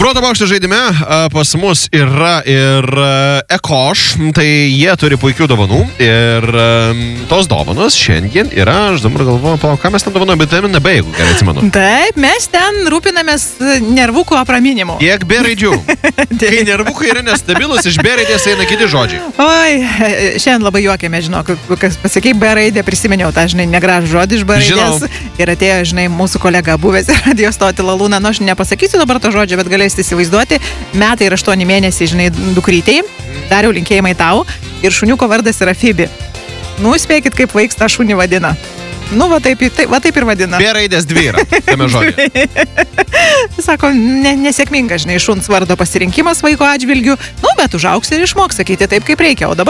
Proto bokšto žaidime pas mus yra ir Ekoš, tai jie turi puikių dovanų ir tos dovanos šiandien yra, aš dabar galvoju, ką mes ten dovanojame, bet vitamina B, jeigu gerai atsimenu. Taip, mes ten rūpinamės nervukų apraminimu. Tiek B raidžių. Kai nervukai yra nestabilus, iš B raidės eina kiti žodžiai. Oi, šiandien labai juokėme, žinok, kas pasakei B raidę, prisiminiau tą, žinai, negražų žodį iš B raidės. Ir atėjo, žinai, mūsų kolega buvęs radio stoti Lalūną, nu aš nepasakysiu dabar to žodžio, bet galėsite įsivaizduoti, metai ir 8 mėnesiai, žinai, dukrytei, dariau linkėjimai tau, ir šuniuko vardas yra Fibi. Nu, spėkit, kaip vaiks tą šunį vadina. Nu, va taip ir vadina. B raidės 2 yra, tame žodė. Sako, nesėkmingas, žinai, šuns vardo pasirinkimas vaiko atžvilgių, nu, bet užaugs ir išmoks sakyti taip, kaip reikia, o dabar